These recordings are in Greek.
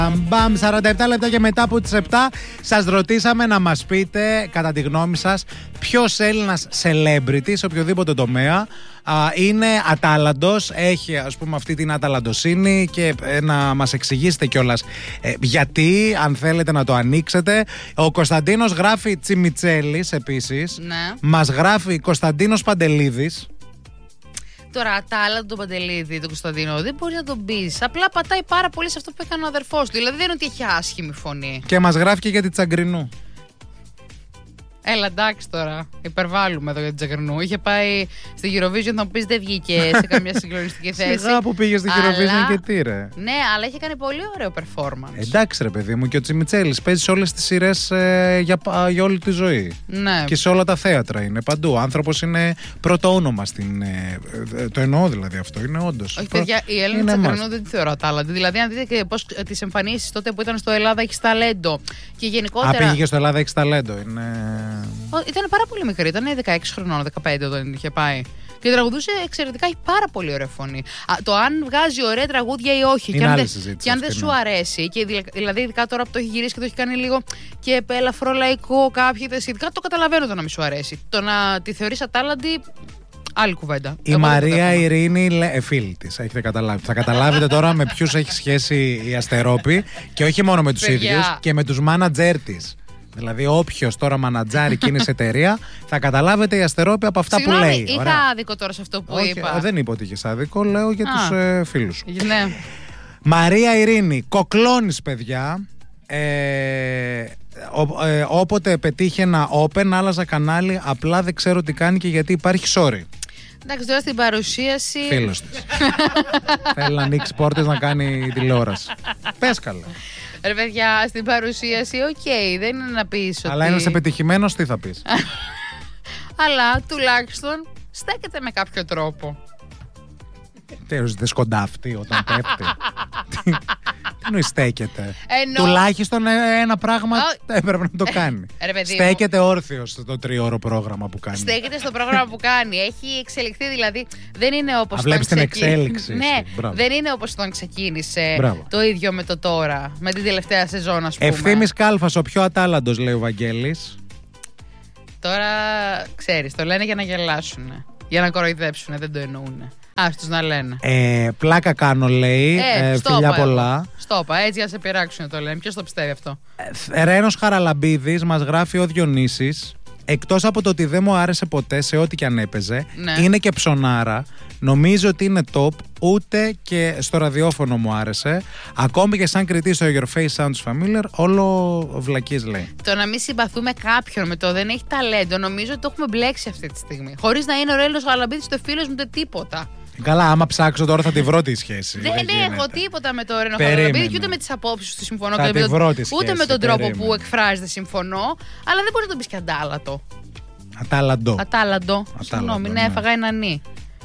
Μπαμ, 47 λεπτά και μετά από τις 7 σας ρωτήσαμε να μας πείτε κατά τη γνώμη σας ποιος Έλληνας celebrity σε οποιοδήποτε τομέα είναι ατάλαντος, έχει ας πούμε αυτή την αταλαντοσύνη και να μας εξηγήσετε κιόλας γιατί, αν θέλετε να το ανοίξετε. Ο Κωνσταντίνος γράφει Τσιμιτσέλης επίσης, Ναι. μας γράφει Κωνσταντίνος Παντελίδης. Τώρα, ατάλλαντο Παντελίδη, τον Κωνσταντίνο, δεν μπορεί να τον πει. Απλά πατάει πάρα πολύ σε αυτό που έκανε ο αδερφός του. Δηλαδή δεν είναι ότι έχει άσχημη φωνή. Και μας γράφει και για την Τσαγκρινού. Έλα, εντάξει τώρα. Υπερβάλλουμε εδώ για την Τσαγκρινού. Είχε πάει στη Eurovision, θα μου πει δεν βγήκε σε καμία συγκλονιστική θέση. Σιγά που πήγε στη Eurovision και τι ρε. Ναι, αλλά είχε κάνει πολύ ωραίο performance. Εντάξει ρε παιδί μου, και ο Τσιμιτσέλης παίζει σε όλες τις σειρές για όλη τη ζωή. Ναι. Και σε όλα τα θέατρα είναι παντού. Ο άνθρωπος είναι πρώτο όνομα το εννοώ δηλαδή αυτό, είναι όντως. Όχι, παιδιά, η Έλληνα Τσαγκρινού δεν τη θεωρώ ατάλλαντη. Δηλαδή, αν δείτε και πώς τις εμφανίσεις τότε που ήταν στο Ελλάδα έχει ταλέντο. Και γενικότερα. Πήγε στο Ελλάδα έχει ταλέντο. Ήταν πάρα πολύ μικρή, ήταν 16 χρονών, 15 όταν είχε πάει. Και τραγουδούσε εξαιρετικά, έχει πάρα πολύ ωραία φωνή. Το αν βγάζει ωραία τραγούδια ή όχι, και αν δεν σου αρέσει, και δηλαδή ειδικά τώρα που το έχει γυρίσει και το έχει κάνει λίγο και ελαφρό λαϊκό κάποια σχετικά, το καταλαβαίνω το να μην σου αρέσει. Το να τη θεωρείς ατάλλαντη, άλλη κουβέντα. Η Μαρία Ειρήνη, φίλη της, έχετε καταλάβει. Θα καταλάβετε τώρα με ποιους έχει σχέση η Αστερόπη και όχι μόνο με τους ίδιους, και με τους μάνατζέρ της. Δηλαδή, όποιος τώρα μανατζάρει εκείνη σε εταιρεία, θα καταλάβετε η Αστερόπη από αυτά που λέει. Είχα άδικο τώρα σε αυτό που είπα. Δεν είπα ότι είχες άδικο, λέω για τους φίλους σου. Ναι. Μαρία Ειρήνη, κοκλώνεις παιδιά. Όποτε πετύχει ένα open, άλλαζα κανάλι, απλά δεν ξέρω τι κάνει και γιατί υπάρχει sorry. Εντάξει, τώρα στην παρουσίαση. Φίλος της. Θέλει να ανοίξει πόρτες να κάνει τηλεόραση. Πες καλά. Ρε παιδιά, στην παρουσίαση, δεν είναι να πεις ότι. Αλλά ένας πετυχημένος, τι θα πεις. Αλλά τουλάχιστον στέκεται με κάποιο τρόπο. Τέλος, δεν σκοντάφτει όταν πέφτει. Τι εννοεί στέκεται. Τουλάχιστον ένα πράγμα έπρεπε να το κάνει. Στέκεται όρθιος στο 3ωρο πρόγραμμα που κάνει. Στέκεται στο πρόγραμμα που κάνει. Έχει εξελιχθεί, δηλαδή δεν είναι όπως βλέπεις την εξέλιξη. Ναι, δεν είναι όπως όταν ξεκίνησε. Το ίδιο με το τώρα, με την τελευταία σεζόν, ας πούμε. Ευθύμης Κάλφας, ο πιο ατάλλαντος, λέει ο Βαγγέλης. Τώρα ξέρεις, το λένε για να γελάσουν. Για να κοροϊδέψουν, δεν το εννοούν. Άστος να λένε. Πλάκα κάνω, λέει. Φιλιά πολλά. Στόπα, έτσι για να σε πειράξουν το λένε. Ποιος το πιστεύει αυτό. Ρένος Χαραλαμπίδης μας γράφει ο Διονύσης. Εκτός από το ότι δεν μου άρεσε ποτέ σε ό,τι και αν έπαιζε, είναι και ψωνάρα. Νομίζω ότι είναι top, ούτε και στο ραδιόφωνο μου άρεσε. Ακόμη και σαν κριτή στο Your Face Sounds Familiar, όλο βλακής λέει. Το να μην συμπαθούμε κάποιον με το δεν έχει ταλέντο, νομίζω ότι το έχουμε μπλέξει αυτή τη στιγμή. Χωρίς να είναι ο Ρένος Χαραλαμπίδης, ούτε φίλος μου, ούτε τίποτα. Καλά, άμα ψάξω τώρα θα τη βρω τη σχέση. Δεν έχω τίποτα με το Ρένο Χαραλαμπίδη και ούτε με τις απόψεις του συμφωνώ. Ούτε με τον τρόπο που εκφράζεται συμφωνώ. Αλλά δεν μπορεί να το πεις και αντάλλατο. Ατάλλαντο. Συγγνώμη, ναι, έφαγα ένα νι.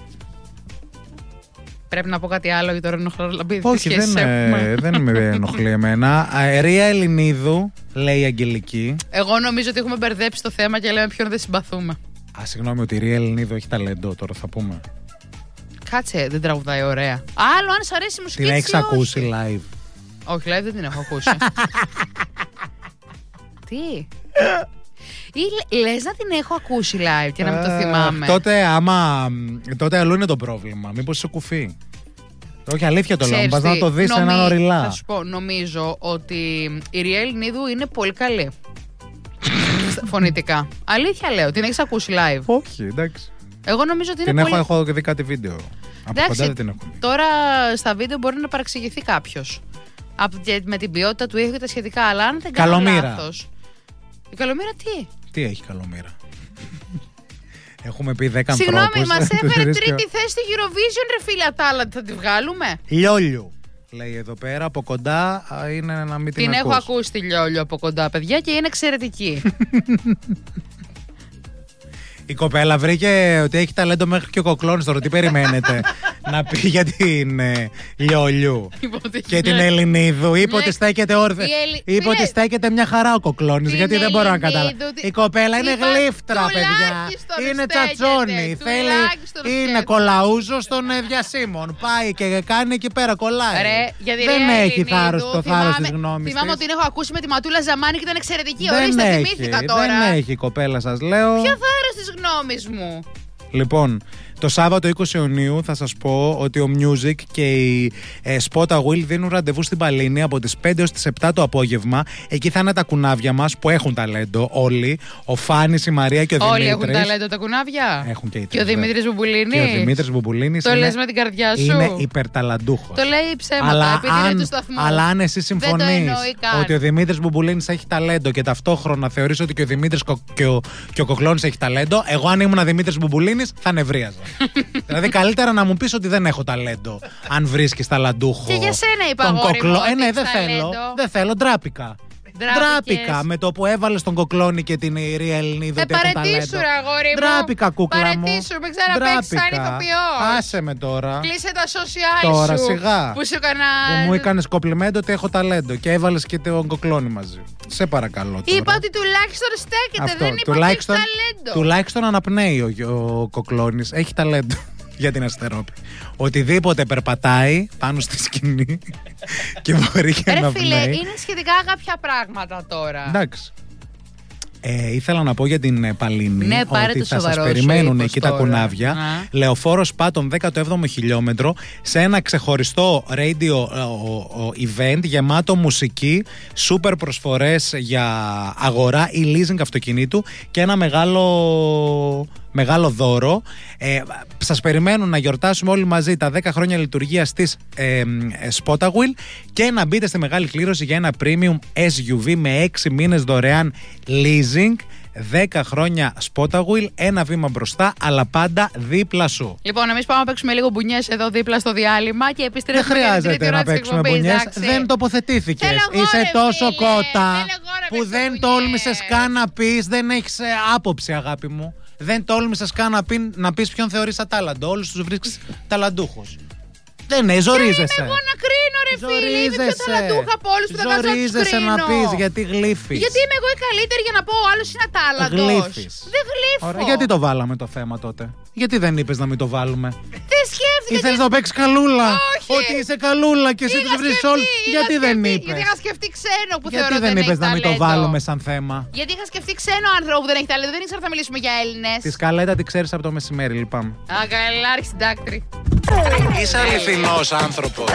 Πρέπει να πω κάτι άλλο για το Ρένο Χαραλαμπίδη. Όχι, δεν με ενοχλεί εμένα. Ρία Ελληνίδου, λέει η Αγγελική. Εγώ νομίζω ότι έχουμε μπερδέψει το θέμα και λέμε ποιον δεν συμπαθούμε. Συγγνώμη, ότι η Ρία Ελληνίδου έχει ταλέντο, τώρα θα πούμε. Κάτσε, δεν τραγουδάει ωραία. Άλλο αν σ' αρέσει η μουσική της. Την έχεις ακούσει live? Όχι, live δεν την έχω ακούσει. Τι? Ή λες να την έχω ακούσει live και να μην το θυμάμαι. Τότε αλλού είναι το πρόβλημα. Μήπως είσαι κουφή. Όχι, αλήθεια το λέω. Πας να το δεις έναν οριλά. Θα σου πω, νομίζω ότι η Ρία Ελληνίδου είναι πολύ καλή. Φωνητικά. Αλήθεια λέω, την έχεις ακούσει live? Όχι, εντάξει. Εγώ νομίζω ότι είναι την έχω δει κάτι βίντεο. Από κοντά δεν την έχω. Τώρα στα βίντεο μπορεί να παρεξηγηθεί κάποιος. Με την ποιότητα του ήχου και τα σχετικά. Αλλά αν δεν κάνω λάθος. Η Καλομήρα τι? Τι έχει Καλομήρα? Έχουμε πει 10 ανθρώπους. Συγγνώμη, μας έφερε τρίτη θέση στη Eurovision, ρε φίλε, ατάλλαντη, θα τη βγάλουμε? Λιόλιου, λέει εδώ πέρα, από κοντά είναι να μην την ακούς. Την έχω ακούσει τη Λιόλιου από κοντά, παιδιά, και είναι εξαιρετική. Η κοπέλα βρήκε ότι έχει ταλέντο μέχρι και ο κοκλώνης τώρα. Τι περιμένετε? να πει για την Λιόλιου και την Ελληνίδου. Είπε ότι στέκεται όρθια. Είπε ότι στέκεται μια χαρά ο Κοκλώνης. Γιατί δεν μπορώ να καταλάβω. Η κοπέλα είναι γλύφτρα, παιδιά. Είναι τσατσόνι. Είναι κολαούζο των διασύμων. Πάει και κάνει εκεί πέρα, κολλάει. Δεν έχει το θάρρος της γνώμης. Θυμάμαι ότι την έχω ακούσει με τη Ματούλα Ζαμάνη και ήταν εξαιρετική. Ορίστε, θυμήθηκα τώρα. Δεν έχει η κοπέλα, σας λέω. Ποιο θάρρος της γνώμης μου. Λοιπόν, το Σάββατο 20 Ιουνίου θα σας πω ότι ο Music και η Spotta Will δίνουν ραντεβού στην Παλίνη από τις 5 ως τις 7 το απόγευμα. Εκεί θα είναι τα κουνάβια μας που έχουν ταλέντο όλοι. Ο Φάνης, η Μαρία και ο Δημήτρης. Όλοι έχουν ταλέντο τα κουνάβια. Έχουν και οι τρεις. Και ο Δημήτρης Μπομπουλίνης. Και ο Δημήτρης Μπομπουλίνης. Το λες με την καρδιά σου. Είναι υπερταλαντούχος. Το λέει ψέματα επειδή είναι του σταθμού. Αλλά αν εσύ συμφωνείς ότι ο Δημήτρης Μπομπουλίνης έχει ταλέντο και ταυτόχρονα θεωρείς ότι και ο Δημήτρης και ο Κοκλώνης έχει ταλέντο, εγώ αν ήμουν Δημήτρης Μπομπουλίνης θα νευρίαζα. Δηλαδή, καλύτερα να μου πεις ότι δεν έχω ταλέντο, αν βρίσκεις ταλαντούχο. Και για σένα είπα αγόρι μου, ναι, δεν θέλω, ντράπηκα. Ντράπηκα με το που έβαλε τον Κοκλώνη και την Ιρία Ελληνίδου. Παρετήσου, αγόρι μου. Ντράπηκα, κούκλα μου. Παρετήσου, μην ξαναπαίξεις σαν ηθοποιός. Άσε με τώρα. Κλείσε τα social τώρα, σου. σιγά. Που σου έκανα. Που μου έκανες κομπλιμέντο ότι έχω ταλέντο και έβαλες και τον Κοκλώνη μαζί. Σε παρακαλώ. Τώρα. Είπα ότι τουλάχιστον στέκεται, δεν είπα ότι έχει ταλέντο. Τουλάχιστον αναπνέει ο Κοκλώνης. Έχει ταλέντο. Για την Αστερόπη. Οτιδήποτε περπατάει πάνω στη σκηνή και μπορεί και να πνέει. Φίλε, είναι σχετικά κάποια πράγματα τώρα. Εντάξει. Ήθελα να πω για την Παλίνη ότι θα σας περιμένουν εκεί τα κουνάβια. Λεωφόρος Πάτων 17ο χιλιόμετρο σε ένα ξεχωριστό radio event γεμάτο μουσική, σούπερ προσφορές για αγορά ή leasing αυτοκινήτου και ένα μεγάλο δώρο. Σας περιμένουν να γιορτάσουμε όλοι μαζί τα 10 χρόνια λειτουργίας της Spotta Will και να μπείτε στη μεγάλη κλήρωση για ένα premium SUV με 6 μήνες δωρεάν leasing. 10 χρόνια Spotta Will, ένα βήμα μπροστά, αλλά πάντα δίπλα σου. Λοιπόν, εμείς πάμε να παίξουμε λίγο μπουνιές εδώ δίπλα στο διάλειμμα και επιστρέφουμε. Δεν χρειάζεται να παίξουμε μπουνιές. Δεν τοποθετήθηκες. Είσαι τόσο κότα που δεν τόλμησες καν να πεις, δεν έχεις άποψη, αγάπη μου. Δεν τόλμησες καν να πεις ποιον θεωρείς ατάλαντο. Όλους τους βρίσκεις ταλαντούχους. Δεν είναι, ζορίζεσαι. Εγώ να κρίνω, ρε φίλε. Είμαι πιο ταλαντούχα από όλους που δεν κάτσω να τους κρίνω. Ζορίζεσαι να πεις γιατί γλύφεις. Γιατί είμαι εγώ η καλύτερη για να πω ο άλλος είναι ατάλαντος. Γλύφεις. Δεν γλύφω. Ωραία, γιατί το βάλαμε το θέμα τότε. Γιατί δεν είπες να μην το βάλουμε. Δεν σκέφτηκα. Ήθελες να παίξεις καλούλα. Όχι. Ότι είσαι καλούλα και εσύ τους βρίσκεις όλους. Γιατί δεν είπες. Γιατί είχα σκεφτεί ξένο που γιατί θεωρώ δεν δεν είπες να μην το βάλουμε σαν θέμα. Γιατί είχα σκεφτεί ξένο άνθρωπο που δεν έχει ταλέντο. Δεν ήξερα να μιλήσουμε για Έλληνες. Τη σκαλέτα τη ξέρεις από το μεσημέρι, λυπάμαι. Α, καλά, άρχισε συντάκτρη. Είσαι αληθινός άνθρωπος.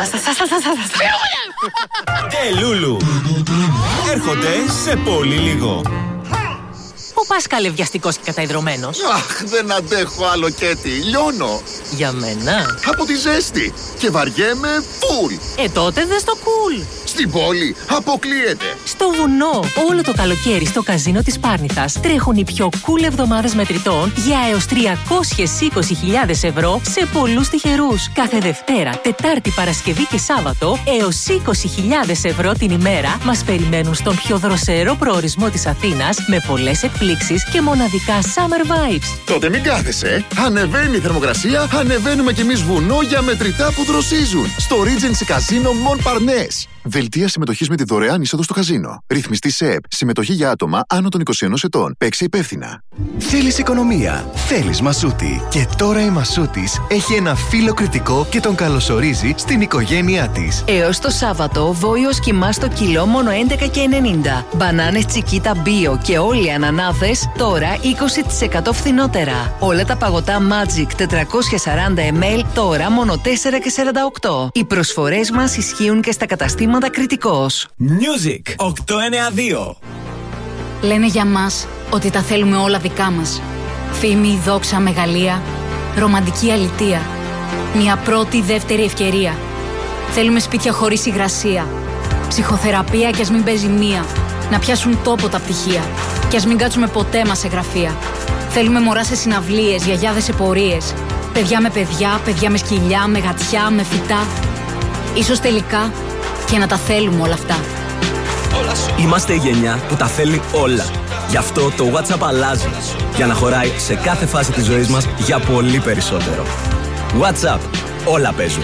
Λούλου. Έρχονται σε πολύ λίγο. Πού πας καλευδιαστικός και καταϊδρωμένος? Αχ, δεν αντέχω άλλο Κέτι, λιώνω. Για μένα? Από τη ζέστη και βαριέμαι φουλ. Τότε δες το cool. Στην πόλη αποκλείεται. Στο βουνό, όλο το καλοκαίρι στο καζίνο της Πάρνηθας τρέχουν οι πιο cool εβδομάδες μετρητών για έως 320.000 ευρώ σε πολλούς τυχερούς. Κάθε Δευτέρα, Τετάρτη, Παρασκευή και Σάββατο έως 20.000 ευρώ την ημέρα μας περιμένουν στον πιο δροσερό προορισμό της Αθήνας με πολλές εκπλήξεις και μοναδικά summer vibes. Τότε μην κάθεσαι. Ανεβαίνει η θερμοκρασία, ανεβαίνουμε κι εμείς βουνό για μετρητά που δροσίζουν. Στο Regency Casino Mon Parnasse. Δελτία συμμετοχής με τη δωρεάν είσοδο στο καζίνο. Ρυθμιστή σε ΕΠ. Συμμετοχή για άτομα άνω των 21 ετών. Παίξε υπεύθυνα. Θέλεις οικονομία. Θέλεις Μασούτη. Και τώρα η Μασούτης έχει ένα φύλλο κριτικό και τον καλωσορίζει στην οικογένειά της. Έως το Σάββατο, βόηος κιμά στο κιλό μόνο 11,90. Μπανάνες Τσικίτα Bio και όλοι οι ανανάδες τώρα 20% φθηνότερα. Όλα τα παγωτά Magic 440 ml τώρα μόνο 4,48. Οι προσφορές μας ισχύουν και στα καταστήματα Κριτικός. Music 892. Λένε για μας ότι τα θέλουμε όλα δικά μας. Φήμη, δόξα, μεγαλεία, ρομαντική αλητεία. Μια πρώτη, δεύτερη ευκαιρία. Θέλουμε σπίτια χωρίς υγρασία. Ψυχοθεραπεία κι ας μην παίζει μία. Να πιάσουν τόπο τα πτυχία. Κι ας μην κάτσουμε ποτέ μας σε γραφεία. Θέλουμε μωρά σε συναυλίες, γιαγιάδες σε πορείες. Παιδιά με παιδιά, παιδιά με σκυλιά, με γατιά, με φυτά. Ίσως τελικά και να τα θέλουμε όλα αυτά. Είμαστε η γενιά που τα θέλει όλα. Γι' αυτό το WhatsApp αλλάζει. Για να χωράει σε κάθε φάση της ζωής μας για πολύ περισσότερο. WhatsApp. όλα παίζουν.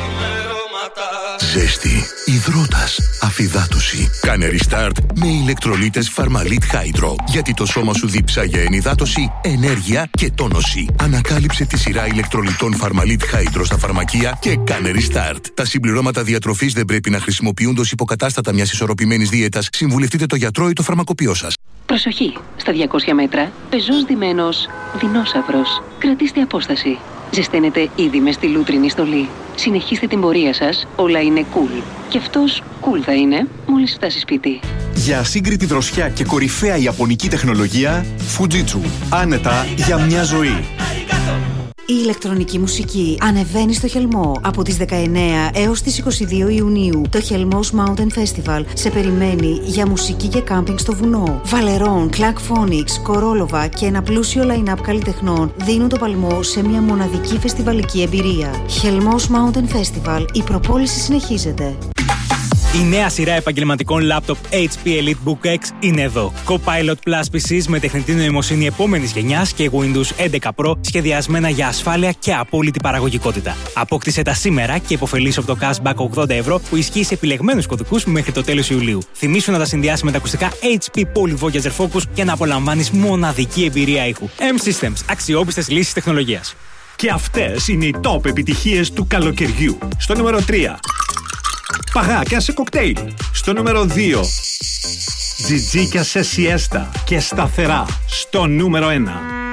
Ζέστη, υδρότας, αφυδάτωση. Κάνε restart με ηλεκτρολίτες Φαρμαλίτ Hydro. Γιατί το σώμα σου δίψα για ενυδάτωση, ενέργεια και τόνωση. Ανακάλυψε τη σειρά ηλεκτρολιτών Φαρμαλίτ Hydro στα φαρμακεία και κάνε restart. Τα συμπληρώματα διατροφής δεν πρέπει να χρησιμοποιούνται ως υποκατάστατα μιας ισορροπημένης δίαιτας. Συμβουλευτείτε το γιατρό ή το φαρμακοποιό σας. Προσοχή! Στα 200 μέτρα, πεζός ντυμένος δεινόσαυρος. Κρατήστε απόσταση. Ζεσταίνετε ήδη με στη λούτρινη στολή. Συνεχίστε την πορεία σας, όλα είναι cool. Και αυτός cool θα είναι μόλις φτάσει σπίτι. Για ασύγκριτη δροσιά και κορυφαία ιαπωνική τεχνολογία, Fujitsu. Άνετα για μια ζωή. Η ηλεκτρονική μουσική ανεβαίνει στο Χελμό από τις 19 έως τις 22 Ιουνίου. Το Χελμός Mountain Festival σε περιμένει για μουσική και κάμπινγκ στο βουνό. Βαλερών, Clark Phonics, Κορόλοβα και ένα πλούσιο line-up καλλιτεχνών δίνουν το παλμό σε μια μοναδική φεστιβαλική εμπειρία. Χελμός Mountain Festival, η προπόληση συνεχίζεται. Η νέα σειρά επαγγελματικών λάπτοπ HP EliteBook X είναι εδώ. Copilot Plus PCs με τεχνητή νοημοσύνη επόμενης γενιάς και Windows 11 Pro σχεδιασμένα για ασφάλεια και απόλυτη παραγωγικότητα. Απόκτησε τα σήμερα και υποφελήσου από το cashback 80 ευρώ που ισχύει σε επιλεγμένους κωδικούς μέχρι το τέλος Ιουλίου. Θυμήσου να τα συνδυάσεις με τα ακουστικά HP Poly Voyager Focus για να απολαμβάνεις μοναδική εμπειρία ήχου. M-Systems, αξιόπιστες λύσεις τεχνολογίας. Και αυτές είναι οι top επιτυχίες του καλοκαιριού. Στο νούμερο 3. Παγάκια σε κοκτέιλ. Στο νούμερο 2. Τζιτζίκια σε σιέστα και σταθερά. Στο νούμερο 1.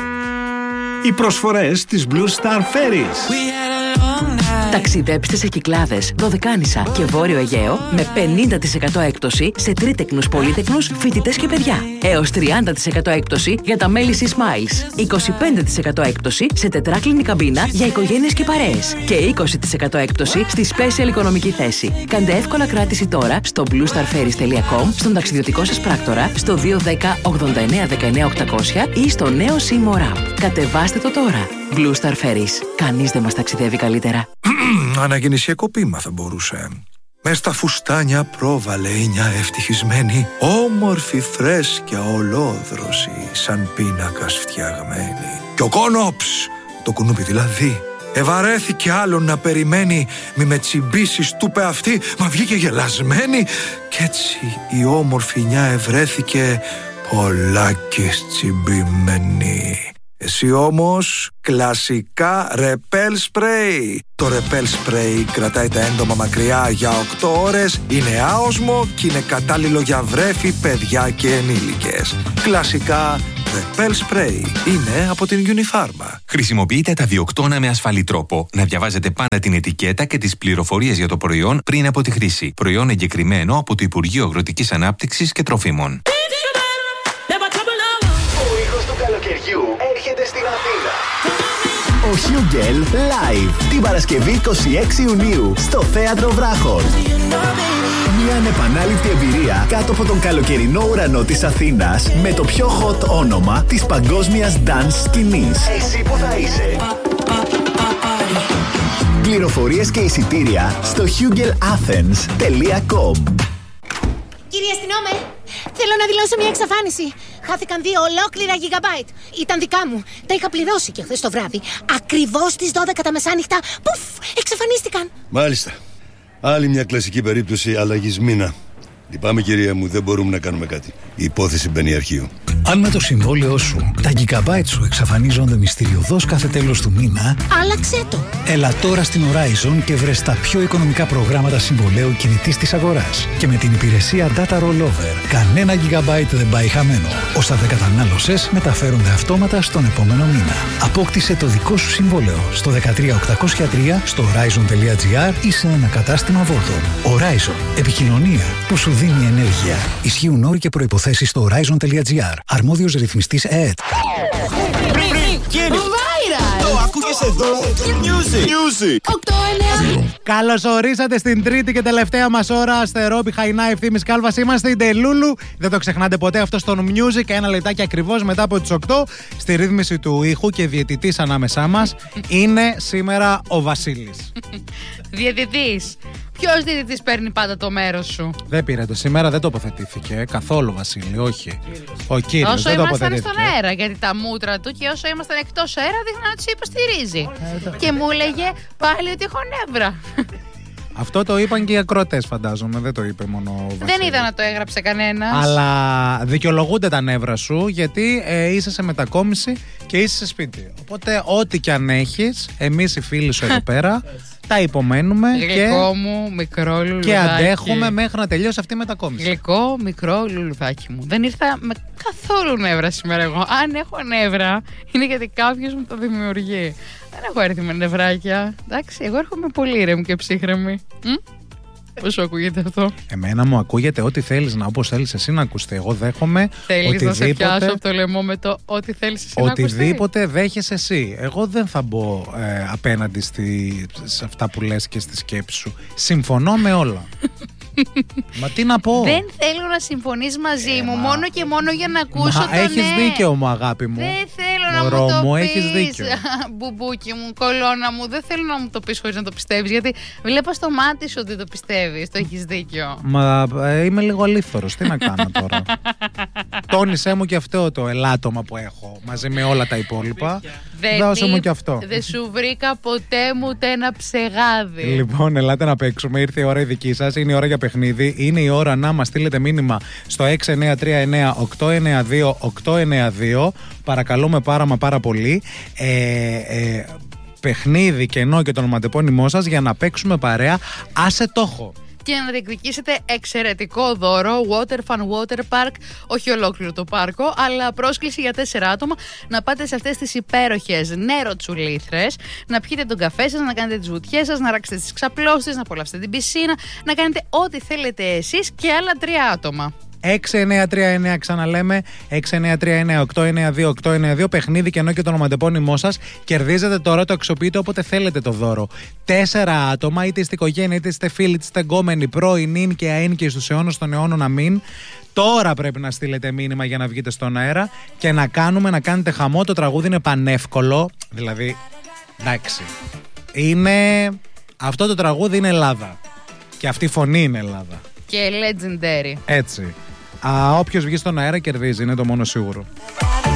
Οι προσφορές της Blue Star Ferries. Ταξιδέψτε σε Κυκλάδες, Δωδεκάνησα και Βόρειο Αιγαίο με 50% έκπτωση σε τρίτεκνους, πολύτεκνους, φοιτητές και παιδιά. Έως 30% έκπτωση για τα μέλη Smiles. 25% έκπτωση σε τετράκλινη καμπίνα για οικογένειες και παρέες. Και 20% έκπτωση στη special οικονομική θέση. Κάντε εύκολα κράτηση τώρα στο bluestarferries.com, στον ταξιδιωτικό σας πράκτορα, στο 210 89 19 800 ή στο νέο Seymour App. Κατεβάστε το τώρα. Blue Star Ferries. Κανείς δεν μας ταξιδεύει καλύτερα. Αναγεννησιακό πείμα θα μπορούσε. Μες στα φουστάνια πρόβαλε η μια ευτυχισμένη, όμορφη φρέσκια ολόδρωση, σαν πίνακας φτιαγμένη. Και ο κόνοψ, το κουνούπι δηλαδή, ευαρέθηκε άλλον να περιμένει, μη με τσιμπήσεις του είπε αυτή, μα βγήκε γελασμένη. Κι έτσι η όμορφη νιά ευρέθηκε πολλάκις τσιμπημένη. Εσύ όμως κλασικά ρεπέλ σπρέι. Το ρεπέλ σπρέι κρατάει τα έντομα μακριά για 8 ώρες, είναι άοσμο και είναι κατάλληλο για βρέφη, παιδιά και ενήλικες. Κλασικά ρεπέλ σπρέι είναι από την Unifarma. Χρησιμοποιείτε τα διοκτώνα με ασφαλή τρόπο. Να διαβάζετε πάντα την ετικέτα και τις πληροφορίες για το προϊόν πριν από τη χρήση. Προϊόν εγκεκριμένο από το Υπουργείο Αγροτικής Ανάπτυξης και Τροφίμων. Καλοκαιριού έρχεται στην Αθήνα. Ο Hugel Live την Παρασκευή 26 Ιουνίου στο Θέατρο Βράχων. Μια ανεπανάληπτη εμπειρία κάτω από τον καλοκαιρινό ουρανό της Αθήνας με το πιο hot όνομα της παγκόσμιας dance σκηνής. Εσύ που θα είσαι. Πληροφορίες και εισιτήρια στο hugelathens.com. Κύριε αστυνόμε, θέλω να δηλώσω μια εξαφάνιση. Χάθηκαν 2 ολόκληρα gigabyte. Ήταν δικά μου. Τα είχα πληρώσει και χθες το βράδυ. Ακριβώς στις 12 τα μεσάνυχτα. Πουφ! Εξαφανίστηκαν. Μάλιστα. Άλλη μια κλασική περίπτωση αλλαγής μήνα. Λυπάμαι κυρία μου, δεν μπορούμε να κάνουμε κάτι. Η υπόθεση μπαίνει αρχείο. Αν με το συμβόλαιό σου τα gigabyte σου εξαφανίζονται μυστηριωδώς κάθε τέλος του μήνα, άλλαξέ το. Έλα τώρα στην Horizon και βρες τα πιο οικονομικά προγράμματα συμβολαίου κινητής της αγοράς. Και με την υπηρεσία Data Rollover, κανένα gigabyte δεν πάει χαμένο. Όσα δεν κατανάλωσες μεταφέρονται αυτόματα στον επόμενο μήνα. Απόκτησε το δικό σου συμβόλαιο στο 13803 στο horizon.gr ή σε ένα κατάστημα Vodafone. Horizon. Επικοινωνία που σου δίνει ενέργεια. Ισχύουν όροι και προϋποθέσεις στο horizon.gr. Αρμόδιος ρυθμιστής ΕΕΤ. Το ακούγες εδώ. Music. 8-9. Καλώς ορίσατε στην τρίτη και τελευταία μας ώρα. Αστερόπη, Χαϊνά, Ευθύμης Κάλβας. Είμαστε η Ντελούλου. Δεν το ξεχνάτε ποτέ αυτό στον Music. Ένα λεπτάκι ακριβώς μετά από τις 8. Στη ρύθμιση του ήχου και διαιτητής ανάμεσά μας είναι σήμερα ο Βασίλης. Διαιτητής. Ποιος διαιτητής παίρνει πάντα το μέρος σου? Δεν πήρε το. Σήμερα δεν τοποθετήθηκε καθόλου, Βασίλη. Όχι. Ο κύριος όσο δεν ήμασταν τοποθετήθηκε. στον αέρα, γιατί τα μούτρα του και όσο ήμασταν εκτός αέρα δείχναν ότι σε υποστηρίζει. Και μου έλεγε πάλι ότι έχω νεύρα. Αυτό το είπαν και οι ακροατές, φαντάζομαι. Δεν το είπε μόνο ο Βασίλης. Δεν είδα να το έγραψε κανένας. Αλλά δικαιολογούνται τα νεύρα σου, γιατί είσαι σε μετακόμιση και είσαι σε σπίτι. Οπότε, ό,τι κι αν έχεις, εμείς οι φίλοι σου εδώ πέρα, τα υπομένουμε Γλυκό μου, μικρό λουλουδάκι. και αντέχουμε μέχρι να τελειώσει αυτή η μετακόμιση. Γλυκό, μικρό λουλουδάκι μου. Δεν ήρθα με καθόλου νεύρα σήμερα εγώ. Αν έχω νεύρα, είναι γιατί κάποιος μου το δημιουργεί. Δεν έχω έρθει με νευράκια. Εντάξει, εγώ έρχομαι πολύ ήρεμη και ψύχρεμη. Πώς σου ακούγεται αυτό? Εμένα μου ακούγεται ό,τι θέλεις όπως θέλεις εσύ να ακουστεί. Εγώ δέχομαι θέλεις να σε πιάσω από το λαιμό με το ό,τι θέλεις εσύ να ακουστεί? Οτιδήποτε δέχεσαι εσύ. Εγώ δεν θα μπω απέναντι σε αυτά που λες και στη σκέψη σου. Συμφωνώ με όλα. Μα τι να πω? Δεν θέλω να συμφωνείς μαζί μου μόνο και μόνο για να ακούσω το ναι. Έχεις δίκιο μου, αγάπη μου. Δεν θέλω Μωρό να μου το έχεις πεις. δίκιο. Μπουμπούκι μου, κολόνα μου, δεν θέλω να μου το πεις χωρίς να το πιστεύεις. Γιατί βλέπω στο μάτι σου ότι το πιστεύεις. Το έχεις δίκιο. Μα είμαι λίγο αλήθωρος. Τι να κάνω τώρα? Τόνισέ μου και αυτό το ελάττωμα που έχω μαζί με όλα τα υπόλοιπα. Δώσε μου και αυτό. Δεν σου βρήκα ποτέ μου ούτε ένα ψεγάδι. Λοιπόν, ελάτε να παίξουμε. Ήρθε η ώρα η δική σας. Είναι η ώρα για παιχνίδι. Είναι η ώρα να μας στείλετε μήνυμα στο 6939-892-892. Παρακαλούμε πάρα πολύ. Παιχνίδι, κενό και το ονοματεπώνυμό σας για να παίξουμε παρέα. Άσε το έχω. Και να διεκδικήσετε εξαιρετικό δώρο Water Fun Water Park, όχι ολόκληρο το πάρκο, αλλά πρόσκληση για 4 άτομα να πάτε σε αυτές τις υπέροχες νεροτσουλήθρες, να πιείτε τον καφέ σας, να κάνετε τις βουτιές σας, να ράξετε τις ξαπλώσεις, να απολαύσετε την πισίνα, να κάνετε ό,τι θέλετε εσείς και άλλα 3 άτομα. 6939, ξαναλέμε, 6939-892-892. Παιχνίδι, κενό και το ονοματεπώνυμό σας. Κερδίζετε τώρα, το αξιοποιείτε όποτε θέλετε το δώρο. 4 άτομα, είτε είστε οικογένεια, είτε είστε φίλοι, είτε είστε εγκόμενοι, πρώην, ίν και αήν και στους αιώνες των αιώνων αμήν. Τώρα πρέπει να στείλετε μήνυμα για να βγείτε στον αέρα και να κάνετε χαμό. Το τραγούδι είναι πανεύκολο. Δηλαδή, εντάξει. Αυτό το τραγούδι είναι Ελλάδα. Και αυτή η φωνή είναι Ελλάδα. Και legendary. Έτσι. Όποιος βγει στον αέρα κερδίζει, είναι το μόνο σίγουρο.